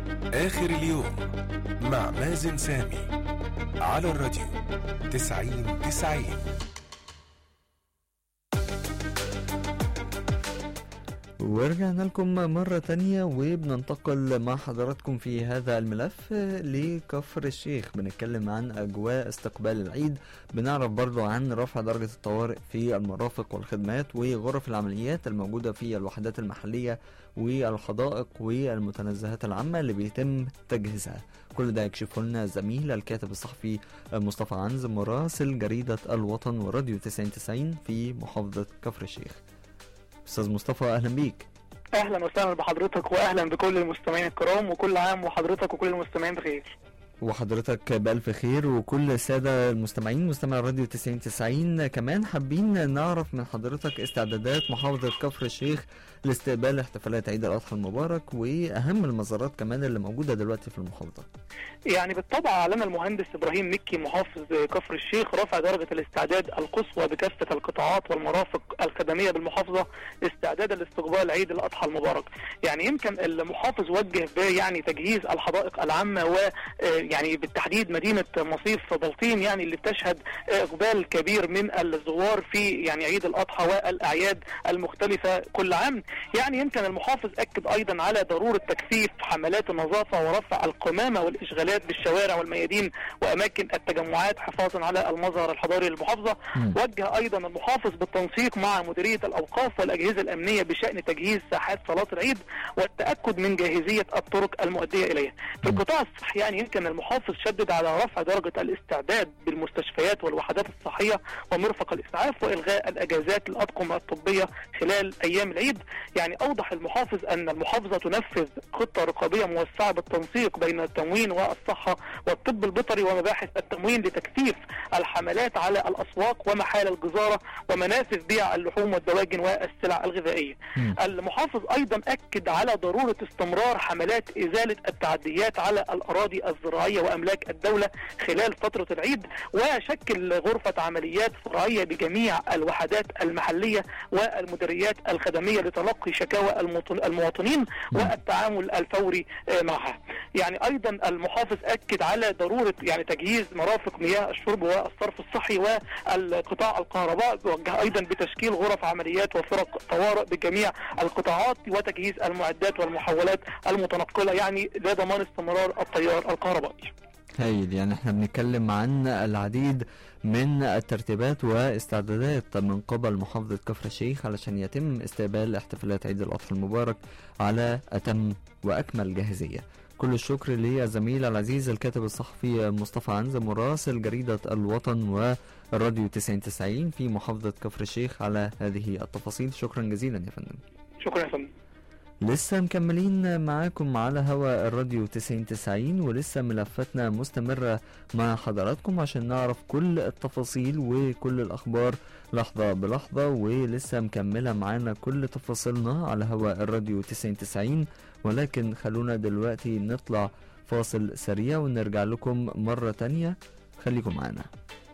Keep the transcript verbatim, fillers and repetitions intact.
آخر اليوم مع مازن سامي على الراديو تسعين تسعين. ورجعنا لكم مرة تانية وبننتقل مع حضراتكم في هذا الملف لكفر الشيخ. بنتكلم عن أجواء استقبال العيد، بنعرف برضو عن رفع درجة الطوارئ في المرافق والخدمات وغرف العمليات الموجودة في الوحدات المحلية والحدائق والمتنزهات العامة اللي بيتم تجهيزها. كل ده يكشفه لنا زميل الكاتب الصحفي مصطفى عنز مراسل جريدة الوطن وراديو تسعين تسعين في محافظة كفر الشيخ. أستاذ مصطفى أهلا بيك. أهلا وسهلا بحضرتك وأهلا بكل المستمعين الكرام، وكل عام وحضرتك وكل المستمعين بخير. وحضرتك بألف خير وكل السادة المستمعين مستمع الراديو تسعين تسعين. كمان حابين نعرف من حضرتك استعدادات محافظة كفر الشيخ لاستقبال احتفالات عيد الأضحى المبارك وأهم المزارات كمان اللي موجودة دلوقتي في المحافظة. يعني بالطبع أعلن المهندس إبراهيم مكي محافظ كفر الشيخ رفع درجة الاستعداد القصوى بكافة القطاعات والمرافق الخدمية بالمحافظة استعدادا لاستقبال عيد الأضحى المبارك. يعني يمكن المحافظ وجه يعني تجهيز الحدائق العامة و يعني بالتحديد مدينة مصيف بلطيم، يعني اللي بتشهد إقبال كبير من الزوار في يعني عيد الأضحى والأعياد المختلفة كل عام. يعني يمكن المحافظ أكد أيضا على ضرورة تكثيف حملات النظافة ورفع القمامة والإشغالات بالشوارع والميادين وأماكن التجمعات حفاظا على المظهر الحضاري للمحافظة. وجه أيضا المحافظ بالتنسيق مع مديرية الأوقاف والأجهزة الأمنية بشأن تجهيز ساحات صلاة العيد والتأكد من جاهزية الطرق المؤدية إليها. في القطاع الصحي يعني يمكن المحافظ شدد على رفع درجة الاستعداد بالمستشفيات والوحدات الصحية ومرفق الإسعاف وإلغاء الأجازات الأطقم الطبية خلال أيام العيد. يعني أوضح المحافظ أن المحافظة تنفذ خطة رقابية موسعة بالتنسيق بين التموين والصحة والطب البيطري ومباحث التموين لتكثيف الحملات على الأسواق ومحال الجزارة ومنافذ بيع اللحوم والدواجن والسلع الغذائية. م. المحافظ أيضا أكد على ضرورة استمرار حملات إزالة التعديات على الأراضي الزراعية وأملاك الدولة خلال فترة العيد، وشكل غرفة عمليات فرعية بجميع الوحدات المحلية والمديريات الخدمية لتلقي شكاوى المواطنين والتعامل الفوري معها. يعني أيضا المحافظ أكد على ضرورة يعني تجهيز مرافق مياه الشرب والصرف الصحي والقطاع الكهرباء. وجه أيضا بتشكيل غرف عمليات وفرق طوارئ بجميع القطاعات وتجهيز المعدات والمحولات المتنقلة يعني لضمان استمرار التيار الكهربائي. هايل. يعني احنا بنتكلم عن العديد من الترتيبات واستعدادات من قبل محافظة كفر الشيخ علشان يتم استقبال احتفالات عيد الأضحى المبارك على أتم وأكمل جاهزية. كل الشكر لزميل العزيز الكاتب الصحفي مصطفى عنز مراسل جريدة الوطن والراديو تسعين تسعين في محافظة كفر الشيخ على هذه التفاصيل. شكرا جزيلا يا فندم. شكرا يا فندم. لسه مكملين معاكم على هوا الراديو تسعين تسعين ولسه ملفاتنا مستمرة مع حضراتكم عشان نعرف كل التفاصيل وكل الأخبار لحظة بلحظة، ولسه مكملة معانا كل تفاصيلنا على هوا الراديو تسعين تسعين. ولكن خلونا دلوقتي نطلع فاصل سريع ونرجع لكم مرة تانية. خليكم معانا.